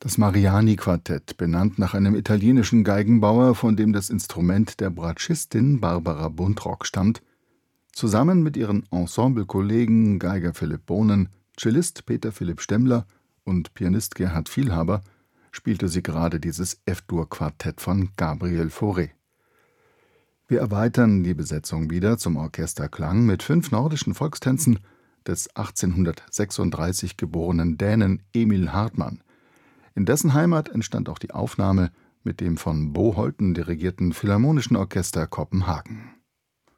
Das Mariani-Quartett, benannt nach einem italienischen Geigenbauer, von dem das Instrument der Bratschistin Barbara Buntrock stammt, zusammen mit ihren Ensemblekollegen Geiger Philipp Bohnen, Cellist Peter Philipp Stemmler und Pianist Gerhard Vielhaber, spielte sie gerade dieses F-Dur-Quartett von Gabriel Fauré. Wir erweitern die Besetzung wieder zum Orchesterklang mit 5 nordischen Volkstänzen des 1836 geborenen Dänen Emil Hartmann. In dessen Heimat entstand auch die Aufnahme mit dem von Bo Holten dirigierten Philharmonischen Orchester Kopenhagen.